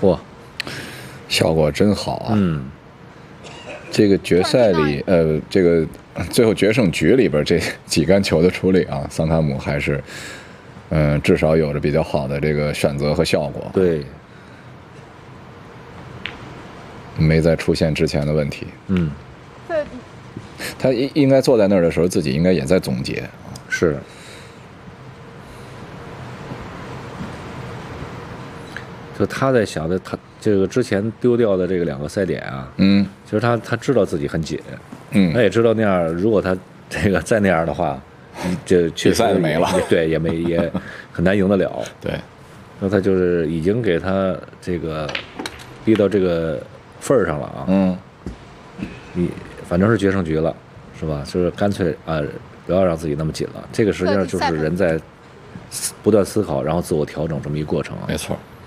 嚯， 效果真好啊！ 嗯， 这个决赛里，这个最后决胜局里边这几杆球的处理啊，桑塔姆还是，至少有着比较好的这个选择和效果。 对， 没再出现之前的问题。 嗯， 他应该坐在那儿的时候，自己应该也在总结。 是。就他在想的，他这个之前丢掉的这个2个赛点啊，其实他知道自己很紧，他也知道那样，如果他这个再那样的话，这比赛就没了， 对，也很难赢得了。 对， 那他就是已经给他这个逼到这个份儿上了啊。你反正是决胜局了，是吧？就是干脆不要让自己那么紧了。这个实际上就是人在不断思考，然后自我调整这么一个过程啊。 没错。